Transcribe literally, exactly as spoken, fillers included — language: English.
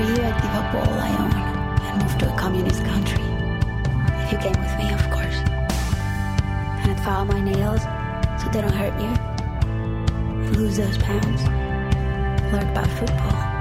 you, I'd give up all I own and move to a communist country. If you came with me, of course. And I'd file my nails so they don't hurt you. Lose those pounds. Learn about football.